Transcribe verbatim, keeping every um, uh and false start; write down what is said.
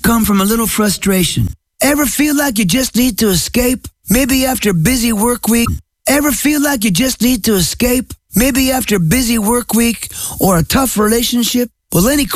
come from a little frustration. Ever feel like you just need to escape? Maybe after a busy work week. Ever feel like you just need to escape? Maybe after a busy work week or a tough relationship? Well, any